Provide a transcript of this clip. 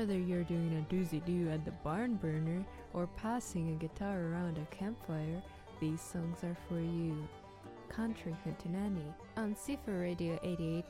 Whether you're doing a doozy-doo at the barn burner or passing a guitar around a campfire, these songs are for you. Country Hootenanny on Sifa Radio 88.9